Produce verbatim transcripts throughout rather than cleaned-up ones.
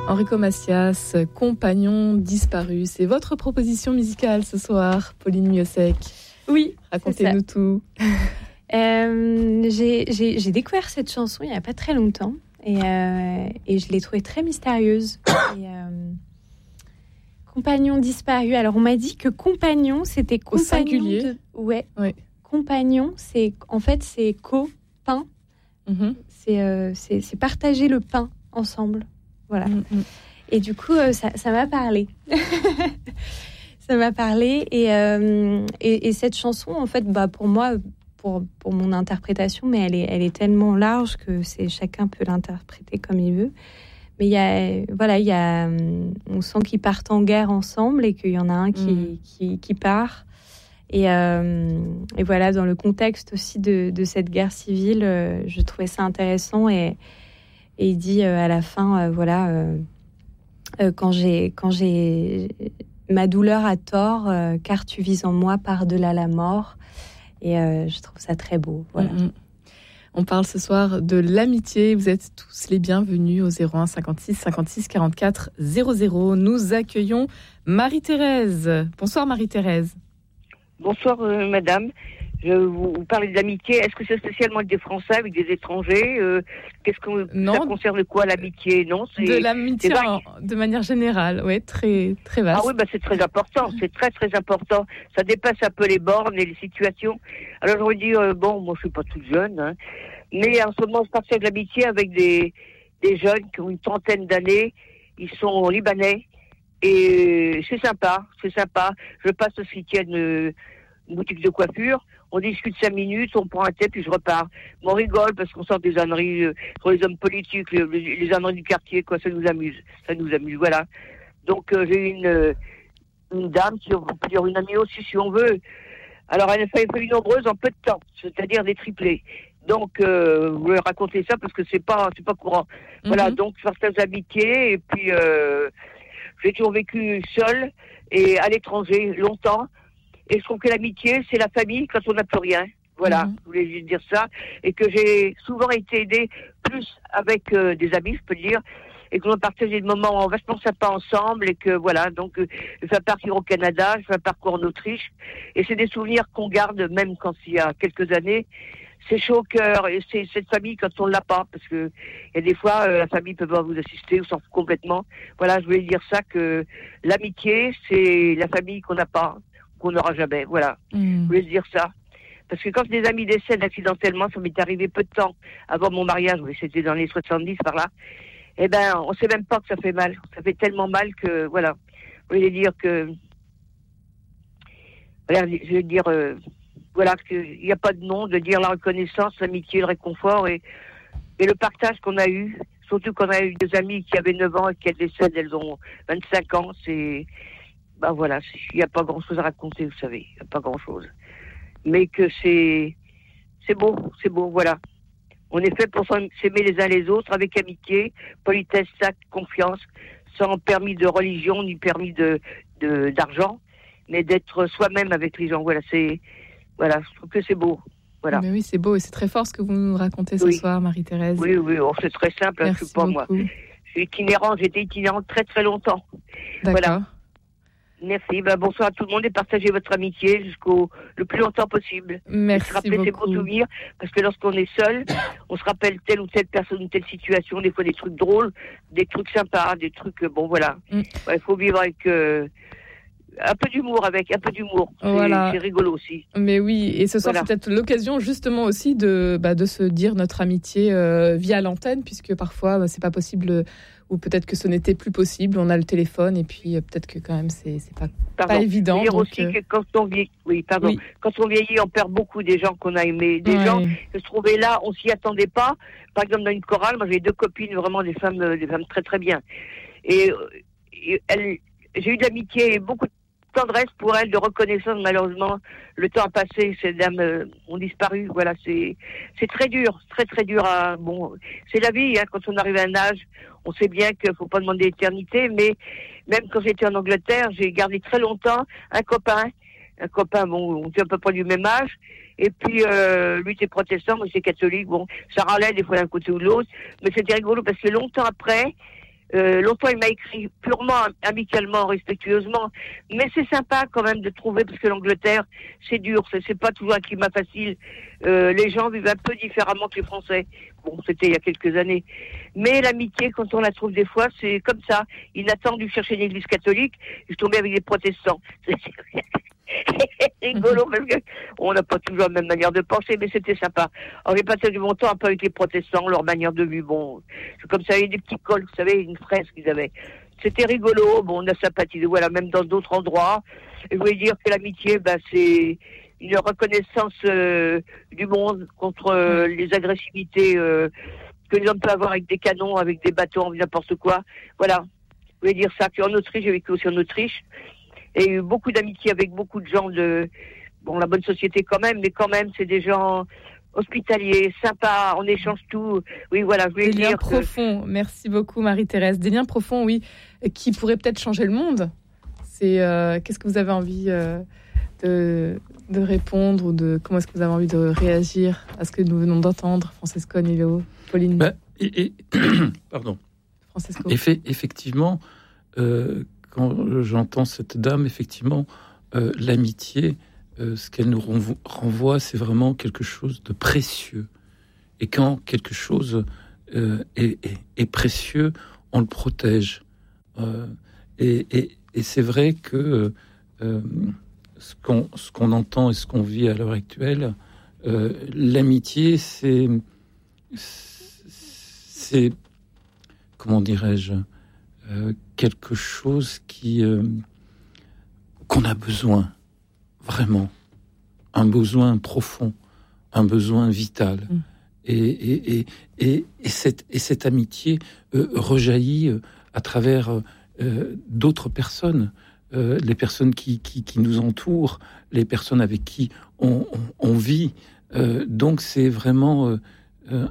Enrico Macias, Compagnon disparu. C'est votre proposition musicale ce soir, Pauline Miosek. Oui, racontez-nous tout. Euh, j'ai, j'ai, j'ai découvert cette chanson il n'y a pas très longtemps et, euh, et je l'ai trouvée très mystérieuse. Et, euh, Compagnon disparu. Alors on m'a dit que compagnon c'était compagnon. Au singulier. De... Ouais. Oui. Compagnon, c'est en fait c'est co-pain. Mm-hmm. C'est, euh, c'est c'est partager le pain ensemble. Voilà. Mm-hmm. Et du coup euh, ça, ça m'a parlé. ça m'a parlé et, euh, et et cette chanson en fait bah pour moi. Pour, pour mon interprétation, mais elle est, elle est tellement large que c'est, chacun peut l'interpréter comme il veut. Mais il y a, voilà, il y a, on sent qu'ils partent en guerre ensemble et qu'il y en a un qui, mmh. qui, qui part. Et, euh, et voilà, dans le contexte aussi de, de cette guerre civile, euh, je trouvais ça intéressant. Et, et il dit euh, à la fin, euh, voilà, euh, euh, quand j'ai, quand j'ai ma douleur a tort, euh, car tu vis en moi par-delà la mort. Et euh, je trouve ça très beau. Voilà. Mmh. On parle ce soir de l'amitié. Vous êtes tous les bienvenus au zéro un cinquante-six cinquante-six quarante-quatre zéro zéro. Nous accueillons Marie-Thérèse. Bonsoir Marie-Thérèse. Bonsoir euh, madame. Je vous, vous parlez de l'amitié. Est-ce que c'est spécialement avec des Français, avec des étrangers euh, Qu'est-ce que non, ça concerne quoi l'amitié Non, c'est de l'amitié c'est en, de manière générale, oui, très très vaste. Ah oui, bah c'est très important, c'est très très important. Ça dépasse un peu les bornes et les situations. Alors j'aurais dit euh, bon, moi je suis pas toute jeune, hein, mais en ce moment je partage de l'amitié avec des des jeunes qui ont une trentaine d'années. Ils sont libanais et c'est sympa, c'est sympa. Je passe aussi qu'il y a une, une boutique de coiffure. On discute cinq minutes, on prend un thé, puis je repars. On rigole parce qu'on sort des âneries euh, sur les hommes politiques, les, les âneries du quartier, quoi. Ça nous amuse, ça nous amuse, voilà. Donc euh, j'ai une euh, une dame, qui on peut dire une amie aussi, si on veut. Alors elle a fait une nombreuse en peu de temps, c'est-à-dire des triplés. Donc euh, je voulais raconter ça parce que c'est pas c'est pas courant. Mm-hmm. Voilà, donc je partage l'amitié et puis euh, j'ai toujours vécu seule et à l'étranger longtemps. Et je trouve que l'amitié, c'est la famille quand on n'a plus rien. Voilà, mmh. je voulais juste dire ça. Et que j'ai souvent été aidée plus avec euh, des amis, je peux dire, et qu'on a partagé des moments vachement sympas ensemble. Et que voilà, donc euh, je fais partir au Canada, je fais un parcours en Autriche. Et c'est des souvenirs qu'on garde, même quand il y a quelques années. C'est chaud au cœur. Et c'est cette famille quand on ne l'a pas. Parce que il y a des fois, euh, la famille peut pas vous assister ou s'en fout complètement. Voilà, je voulais dire ça, que l'amitié, c'est la famille qu'on n'a pas. Qu'on n'aura jamais, voilà. Mmh. Je voulais dire ça. Parce que quand des amis décèdent accidentellement, ça m'est arrivé peu de temps avant mon mariage, oui, c'était dans les soixante-dix par là, eh ben, on sait même pas que ça fait mal. Ça fait tellement mal que, voilà. Je voulais dire que, voilà, je veux dire, euh, voilà, qu'il n'y a pas de nom, de dire la reconnaissance, l'amitié, le réconfort et, et le partage qu'on a eu. Surtout qu'on a eu des amis qui avaient neuf ans et qui décèdent, elles ont vingt-cinq ans, c'est, ben voilà, il n'y a pas grand-chose à raconter, vous savez, il n'y a pas grand-chose. Mais que c'est, c'est beau, c'est beau, voilà. On est fait pour s'aimer les uns les autres avec amitié, politesse, tact, confiance, sans permis de religion ni permis de, de d'argent, mais d'être soi-même avec les gens. Voilà, c'est, voilà, je trouve que c'est beau. Voilà. Mais oui, c'est beau et c'est très fort ce que vous nous racontez ce oui. soir, Marie-Thérèse. Oui, oui, oh, c'est très simple, Merci je ne suis pas beaucoup. moi. Je suis itinérante, j'étais itinérante très très longtemps. D'accord. Voilà. Merci. Ben, bonsoir à tout le monde et partagez votre amitié jusqu'au le plus longtemps possible. Merci beaucoup. beaucoup. Ces beaux souvenirs parce que lorsqu'on est seul, on se rappelle telle ou telle personne ou telle situation, des fois des trucs drôles, des trucs sympas, des trucs bon voilà. Il mm. ouais, faut vivre avec euh, un peu d'humour avec un peu d'humour. C'est, voilà. c'est rigolo aussi. Mais oui, et ce soir voilà. c'est peut-être l'occasion justement aussi de bah, de se dire notre amitié euh, via l'antenne puisque parfois bah, c'est pas possible. Ou peut-être que ce n'était plus possible, on a le téléphone et puis euh, peut-être que quand même c'est, c'est pas, pas évident. Dire donc, aussi euh... que quand on vieillit, oui, pardon, oui. quand on vieillit, on perd beaucoup des gens qu'on a aimés, des ouais. gens que se trouvaient là, on s'y attendait pas. Par exemple, dans une chorale, moi j'ai deux copines, vraiment des femmes, des femmes très très bien. Et, et elles, j'ai eu de l'amitié et beaucoup de tendresse pour elles, de reconnaissance. Malheureusement, le temps a passé, ces dames euh, ont disparu. Voilà, c'est c'est très dur, très très dur. À, bon, c'est la vie. Hein, quand on arrive à un âge, on sait bien qu'il faut pas demander l'éternité. Mais même quand j'étais en Angleterre, j'ai gardé très longtemps un copain, un copain. Bon, on était à peu près du même âge. Et puis euh, lui était protestant, moi j'étais catholique. Bon, ça râlait des fois d'un côté ou de l'autre, mais c'était rigolo parce que longtemps après. Euh, longtemps, il m'a écrit purement, amicalement, respectueusement. Mais c'est sympa quand même de trouver, parce que l'Angleterre, c'est dur, c'est, c'est pas toujours un climat facile. Euh, les gens vivent un peu différemment que les Français. Bon, c'était il y a quelques années. Mais l'amitié, quand on la trouve des fois, c'est comme ça. Il attend dû chercher une église catholique, je suis tombé avec des protestants. C'est rigolo, parce que on n'a pas toujours la même manière de penser, mais c'était sympa. Alors, j'ai passé du bon temps un peu avec les protestants, leur manière de vivre, bon, c'est comme ça, il y avait des petits cols, vous savez, une fraise qu'ils avaient. C'était rigolo, bon, on a sympathisé, voilà, même dans d'autres endroits. Et je voulais dire que l'amitié, ben, c'est une reconnaissance euh, du monde contre euh, les agressivités euh, que les hommes peuvent avoir avec des canons, avec des bateaux, n'importe quoi. Voilà, je voulais dire ça. Puis en Autriche, j'ai vécu aussi en Autriche. Et eu beaucoup d'amitié avec beaucoup de gens de, bon, la bonne société quand même, mais quand même, c'est des gens hospitaliers, sympas, on échange tout. Oui, voilà, je voulais des dire liens que... profonds. Merci beaucoup, Marie-Thérèse. Des liens profonds, oui, qui pourraient peut-être changer le monde. C'est, euh, qu'est-ce que vous avez envie euh, de, de répondre ou de, comment est-ce que vous avez envie de réagir à ce que nous venons d'entendre, Francesco, Nilo, Pauline? Bah, et, et, pardon. Francesco. Effe- effectivement, euh, quand j'entends cette dame, effectivement, euh, l'amitié, euh, ce qu'elle nous renvo- renvoie, c'est vraiment quelque chose de précieux. Et quand quelque chose euh, est, est, est précieux, on le protège. Euh, et, et, et c'est vrai que euh, ce, qu'on, ce qu'on entend et ce qu'on vit à l'heure actuelle, euh, l'amitié, c'est, c'est, comment dirais-je, Euh, quelque chose qui euh, qu'on a besoin, vraiment, un besoin profond, un besoin vital. Mmh. Et, et, et, et, et, cette, et cette amitié euh, rejaillit euh, à travers euh, d'autres personnes, euh, les personnes qui, qui, qui nous entourent, les personnes avec qui on, on, on vit. Euh, donc c'est vraiment euh, euh,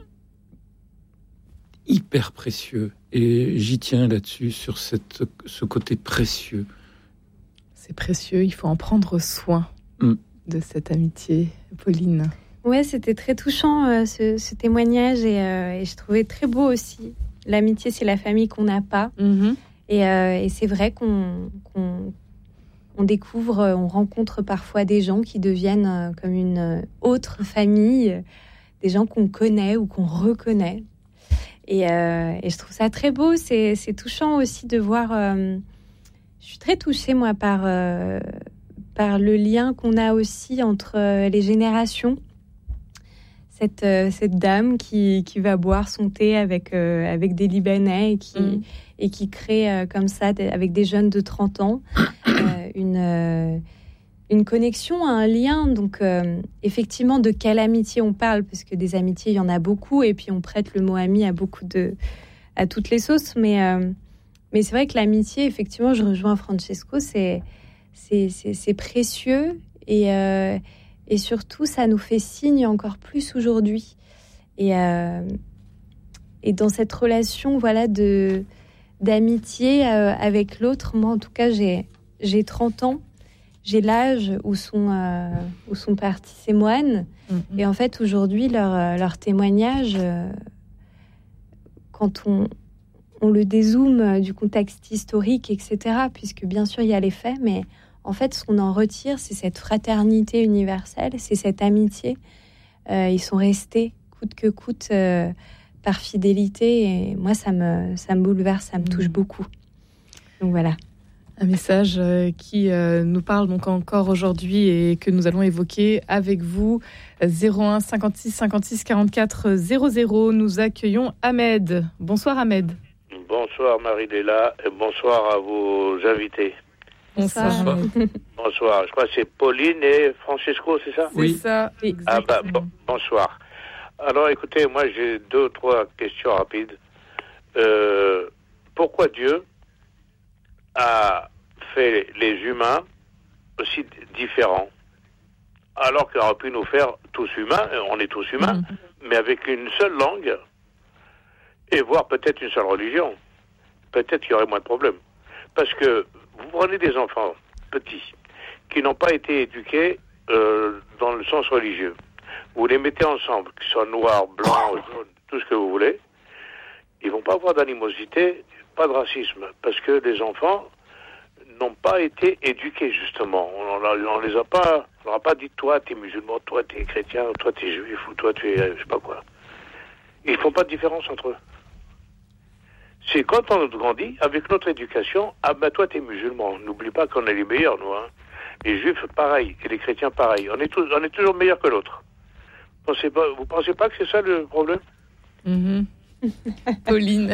hyper précieux. Et j'y tiens là-dessus, sur cette, ce côté précieux. C'est précieux, il faut en prendre soin mm. de cette amitié. Pauline. Ouais, c'était très touchant euh, ce, ce témoignage et, euh, et je trouvais très beau aussi. L'amitié, c'est la famille qu'on n'a pas. Mm-hmm. Et, euh, et c'est vrai qu'on, qu'on on découvre, on rencontre parfois des gens qui deviennent euh, comme une autre famille, des gens qu'on connaît ou qu'on reconnaît. Et, euh, et je trouve ça très beau, c'est, c'est touchant aussi de voir... Euh, je suis très touchée, moi, par, euh, par le lien qu'on a aussi entre euh, les générations. Cette, euh, cette dame qui, qui va boire son thé avec, euh, avec des Libanais et qui, mmh. et qui crée euh, comme ça, avec des jeunes de trente ans, euh, une... Euh, une connexion, un lien. Donc, euh, effectivement, de quelle amitié on parle, parce que des amitiés, il y en a beaucoup, et puis on prête le mot ami à beaucoup de, à toutes les sauces. Mais, euh, mais c'est vrai que l'amitié, effectivement, je rejoins Francesco, c'est, c'est, c'est, c'est précieux, et, euh, et surtout, ça nous fait signe encore plus aujourd'hui. Et, euh, et dans cette relation, voilà, de, d'amitié euh, avec l'autre, moi, en tout cas, j'ai, j'ai trente ans. J'ai l'âge où sont, euh, où sont partis ces moines. Mmh. Et en fait, aujourd'hui, leur, leur témoignage, euh, quand on, on le dézoome du contexte historique, et cetera, puisque bien sûr, il y a les faits, mais en fait, ce qu'on en retire, c'est cette fraternité universelle, c'est cette amitié. Euh, ils sont restés, coûte que coûte, euh, par fidélité. Et moi, ça me, ça me bouleverse, ça me touche beaucoup. Donc voilà. Un message qui nous parle donc encore aujourd'hui et que nous allons évoquer avec vous. zéro un cinquante-six cinquante-six quarante-quatre zéro zéro. Nous accueillons Ahmed. Bonsoir Ahmed. Bonsoir Marie-Léla et bonsoir à vos invités. Bonsoir. Bonsoir. Bonsoir. Je crois que c'est Pauline et Francesco, c'est ça? Oui, c'est ça. Exactement. Ah bah, bon, bonsoir. Alors écoutez, moi j'ai deux ou trois questions rapides. Euh, pourquoi Dieu a fait les humains aussi différents, alors qu'il aurait pu nous faire tous humains, on est tous humains, mmh. mais avec une seule langue, et voire peut-être une seule religion. Peut-être qu'il y aurait moins de problèmes. Parce que vous prenez des enfants petits, qui n'ont pas été éduqués euh, dans le sens religieux. Vous les mettez ensemble, qu'ils soient noirs, blancs, jaunes, tout ce que vous voulez, ils vont pas avoir d'animosité, pas de racisme, parce que les enfants n'ont pas été éduqués, justement. On, on, on les a pas, on leur a pas dit, toi, t'es musulman, toi, t'es chrétien, toi, t'es juif, ou toi, tu es, je sais pas quoi. Ils font pas de différence entre eux. C'est quand on grandit, avec notre éducation, ah ben toi, t'es musulman. N'oublie pas qu'on est les meilleurs, nous, hein. Les juifs, pareil, et les chrétiens, pareil. On est, tous, on est toujours meilleurs que l'autre. Pensez pas, vous pensez pas que c'est ça le problème? Mm-hmm. Pauline.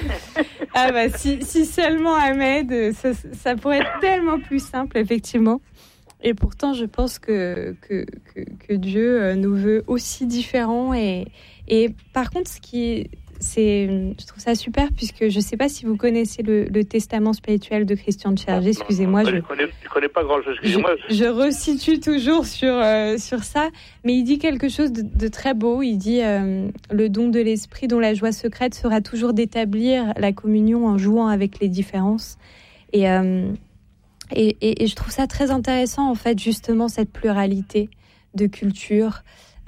Ah bah si, si seulement Ahmed, ça, ça pourrait être tellement plus simple, effectivement. Et pourtant, je pense que, que, que, que Dieu nous veut aussi différents. Et, et par contre, ce qui est, c'est, je trouve ça super, puisque je ne sais pas si vous connaissez le, le testament spirituel de Christian de Chergé. Excusez-moi, non, non, je ne connais, connais pas grand-chose. Excusez-moi. Je, je resitue toujours sur, euh, sur ça, mais il dit quelque chose de, de très beau. Il dit euh, le don de l'esprit dont la joie secrète sera toujours d'établir la communion en jouant avec les différences. Et, euh, et, et, et je trouve ça très intéressant, en fait, justement, cette pluralité de cultures.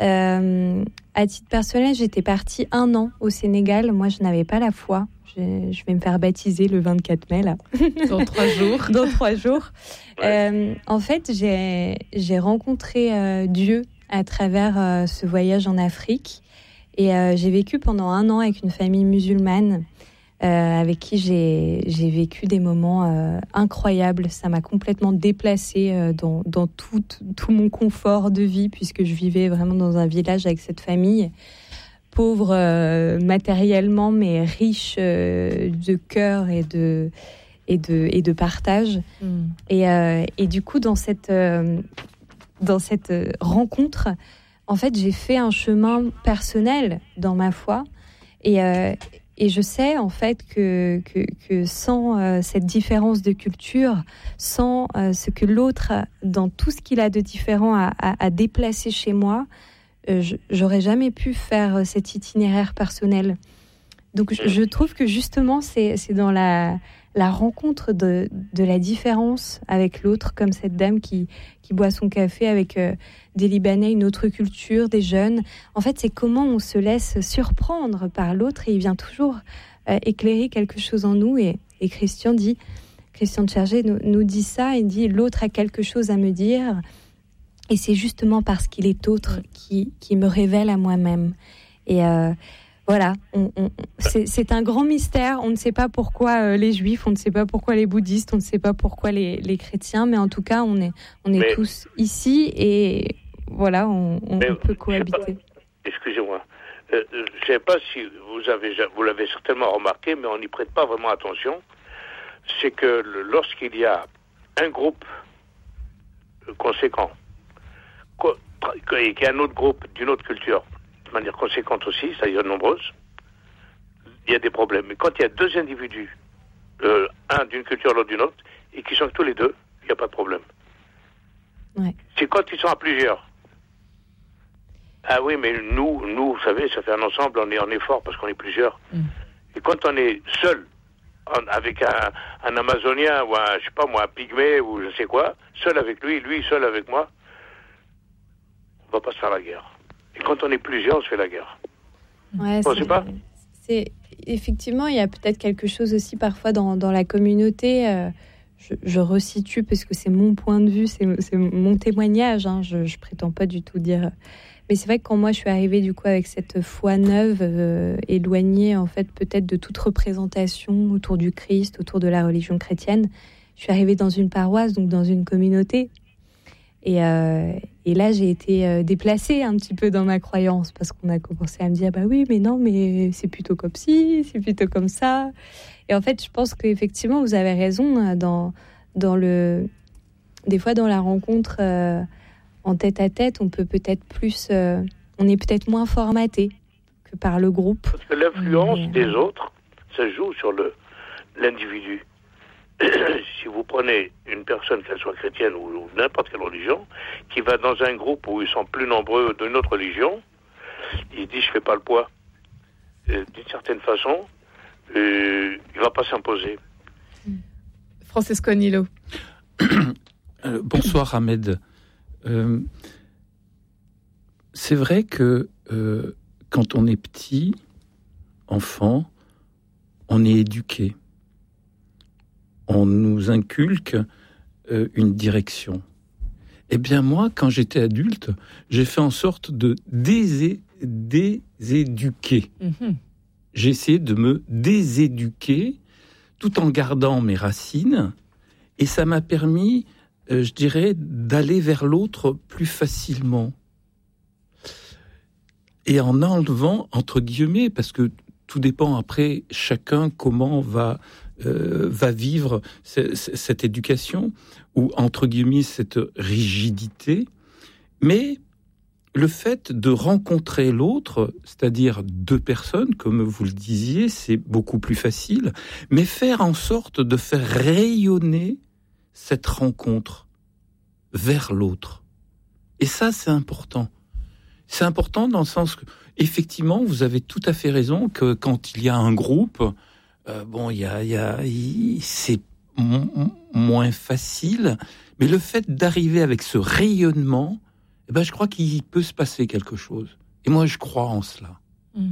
Euh, à titre personnel, j'étais partie un an au Sénégal. Moi, je n'avais pas la foi. Je, je vais me faire baptiser le vingt-quatre mai, là. Dans trois jours. Dans trois jours. Ouais. Euh, en fait, j'ai, j'ai rencontré euh, Dieu à travers euh, ce voyage en Afrique. Et euh, j'ai vécu pendant un an avec une famille musulmane euh, avec qui j'ai, j'ai vécu des moments euh, incroyables. Ça m'a complètement déplacée euh, dans, dans tout, tout mon confort de vie, puisque je vivais vraiment dans un village avec cette famille, pauvre euh, matériellement, mais riche euh, de cœur et de, et de, et de partage. Mm. Et, euh, et du coup, dans cette, euh, dans cette rencontre, en fait, j'ai fait un chemin personnel dans ma foi. Et... Euh, Et je sais en fait que, que, que sans euh, cette différence de culture, sans euh, ce que l'autre, dans tout ce qu'il a de différent, a, a, a déplacé chez moi, euh, je, j'aurais jamais pu faire cet itinéraire personnel. Donc je, je trouve que justement c'est, c'est dans la, la rencontre de, de la différence avec l'autre, comme cette dame qui, qui boit son café avec euh, des Libanais, une autre culture, des jeunes. En fait, c'est comment on se laisse surprendre par l'autre et il vient toujours euh, éclairer quelque chose en nous. Et, et Christian dit, Christian de Chergé nous, nous dit ça, il dit « l'autre a quelque chose à me dire et c'est justement parce qu'il est autre qui, qui me révèle à moi-même. » Et euh, voilà, on, on, c'est, c'est un grand mystère. On ne sait pas pourquoi euh, les juifs, on ne sait pas pourquoi les bouddhistes, on ne sait pas pourquoi les, les chrétiens, mais en tout cas, on est, on est mais, tous ici et voilà, on, on, on peut cohabiter. Pas, excusez-moi, euh, je ne sais pas si vous, avez, vous l'avez certainement remarqué, mais on n'y prête pas vraiment attention. C'est que lorsqu'il y a un groupe conséquent et qu'il y a un autre groupe d'une autre culture, de manière conséquente aussi, c'est-à-dire nombreuse, il y a des problèmes. Mais quand il y a deux individus, euh, un d'une culture, l'autre d'une autre, et qui sont tous les deux, il n'y a pas de problème. Ouais. C'est quand ils sont à plusieurs. Ah oui, mais nous, nous, vous savez, ça fait un ensemble, on est, on est fort parce qu'on est plusieurs. Mm. Et quand on est seul, en, avec un, un Amazonien ou un, je sais pas moi, un Pygmée ou je sais quoi, seul avec lui, lui seul avec moi, on va pas se faire la guerre. Et quand on est plusieurs, on se fait la guerre. Ouais, Vous pensez pas ? C'est, effectivement, il y a peut-être quelque chose aussi parfois dans, dans la communauté. Euh, je, je resitue parce que c'est mon point de vue, c'est, c'est mon témoignage. Hein, je ne prétends pas du tout dire. Mais c'est vrai que quand moi je suis arrivée du coup avec cette foi neuve, euh, éloignée en fait peut-être de toute représentation autour du Christ, autour de la religion chrétienne, je suis arrivée dans une paroisse, donc dans une communauté. Et, euh, et là, j'ai été euh, déplacée un petit peu dans ma croyance parce qu'on a commencé à me dire, bah oui, mais non, mais c'est plutôt comme ci, c'est plutôt comme ça. Et en fait, je pense qu'effectivement, vous avez raison dans, dans le, des fois dans la rencontre euh, en tête à tête, on peut peut-être plus, euh, on est peut-être moins formaté que par le groupe. Parce que l'influence mais... des autres, ça joue sur le l'individu. Si vous prenez une personne, qu'elle soit chrétienne ou, ou n'importe quelle religion, qui va dans un groupe où ils sont plus nombreux d'une autre religion, il dit je fais pas le poids. Euh, d'une certaine façon, euh, il va pas s'imposer. Francesco Agnello. euh, bonsoir Ahmed. Euh, c'est vrai que euh, quand on est petit, enfant, on est éduqué. On nous inculque euh, une direction. Eh bien, moi, quand j'étais adulte, j'ai fait en sorte de désé- déséduquer. Mmh. J'ai essayé de me déséduquer tout en gardant mes racines. Et ça m'a permis, euh, je dirais, d'aller vers l'autre plus facilement. Et en enlevant, entre guillemets, parce que tout dépend après, chacun comment va, euh, va vivre c- c- cette éducation, ou entre guillemets, cette rigidité. Mais le fait de rencontrer l'autre, c'est-à-dire deux personnes, comme vous le disiez, c'est beaucoup plus facile, mais faire en sorte de faire rayonner cette rencontre vers l'autre. Et ça, c'est important. C'est important dans le sens que, effectivement, vous avez tout à fait raison que quand il y a un groupe, euh, bon, il y a, il y a, il, c'est m- m- moins facile, mais le fait d'arriver avec ce rayonnement, eh ben, je crois qu'il peut se passer quelque chose. Et moi, je crois en cela. Mmh.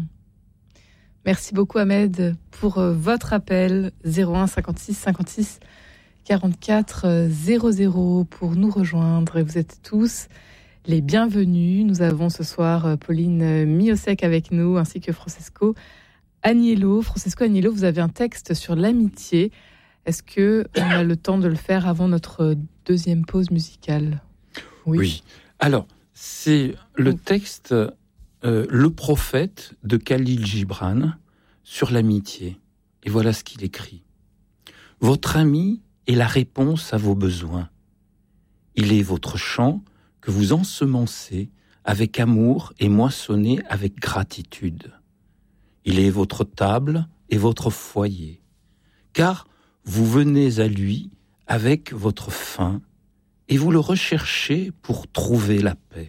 Merci beaucoup, Ahmed, pour euh, votre appel zéro un cinquante-six cinquante-six quarante-quatre zéro zéro pour nous rejoindre. Et vous êtes tous les bienvenus. Nous avons ce soir Pauline Miosek avec nous, ainsi que Francesco Agnello. Francesco Agnello, vous avez un texte sur l'amitié. Est-ce qu'on a le temps de le faire avant notre deuxième pause musicale ? Oui. oui. Alors, c'est le texte euh, Le prophète de Khalil Gibran sur l'amitié. Et voilà ce qu'il écrit. Votre ami est la réponse à vos besoins. Il est votre champ que vous ensemencez avec amour et moissonnez avec gratitude. Il est votre table et votre foyer, car vous venez à lui avec votre faim et vous le recherchez pour trouver la paix.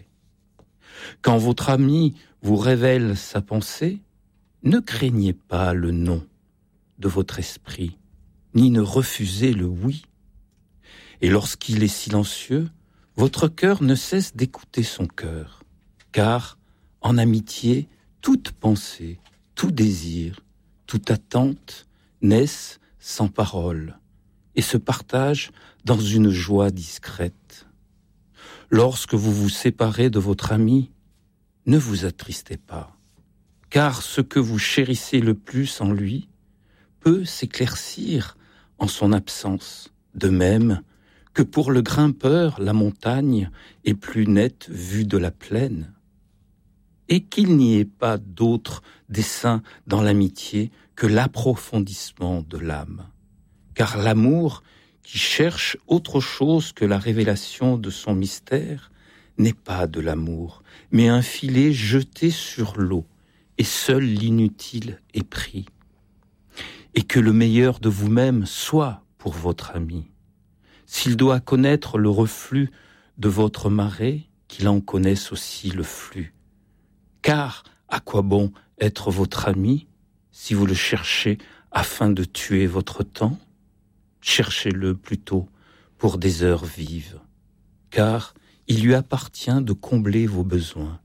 Quand votre ami vous révèle sa pensée, ne craignez pas le non de votre esprit, ni ne refusez le oui. Et lorsqu'il est silencieux, votre cœur ne cesse d'écouter son cœur, car en amitié, toute pensée, tout désir, toute attente naissent sans parole et se partagent dans une joie discrète. Lorsque vous vous séparez de votre ami, ne vous attristez pas, car ce que vous chérissez le plus en lui peut s'éclaircir en son absence, de même que pour le grimpeur, la montagne est plus nette vue de la plaine, et qu'il n'y ait pas d'autre dessein dans l'amitié que l'approfondissement de l'âme. Car l'amour, qui cherche autre chose que la révélation de son mystère, n'est pas de l'amour, mais un filet jeté sur l'eau, et seul l'inutile est pris. Et que le meilleur de vous-même soit pour votre ami. S'il doit connaître le reflux de votre marée, qu'il en connaisse aussi le flux. Car à quoi bon être votre ami si vous le cherchez afin de tuer votre temps ? Cherchez-le plutôt pour des heures vives, car il lui appartient de combler vos besoins,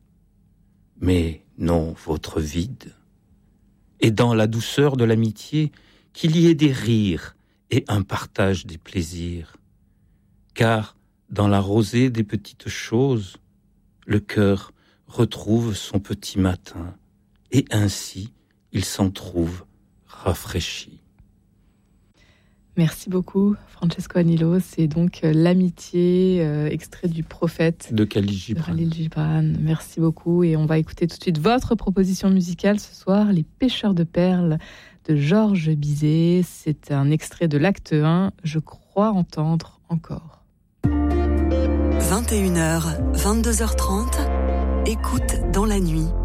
mais non votre vide. Et dans la douceur de l'amitié, qu'il y ait des rires et un partage des plaisirs, car dans la rosée des petites choses, le cœur retrouve son petit matin, et ainsi il s'en trouve rafraîchi. Merci beaucoup, Francesco Agnello. C'est donc euh, l'amitié, euh, extrait du prophète de Khalil Gibran. Khalil Gibran. Merci beaucoup. Et on va écouter tout de suite votre proposition musicale ce soir, Les Pêcheurs de Perles de Georges Bizet. C'est un extrait de l'acte un, Je crois entendre encore. vingt et une heures, vingt-deux heures trente, écoute dans la nuit.